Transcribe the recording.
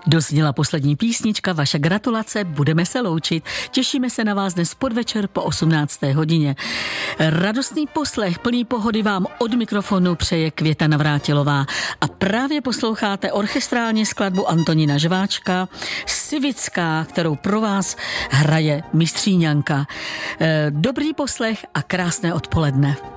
Dozněla poslední písnička, vaše gratulace, budeme se loučit. Těšíme se na vás dnes podvečer po 18. hodině. Radostný poslech, plný pohody vám od mikrofonu přeje Květa Navrátilová. A právě posloucháte orchestrální skladbu Antonína Žváčka, Sivická, kterou pro vás hraje Mistříňanka. Dobrý poslech a krásné odpoledne.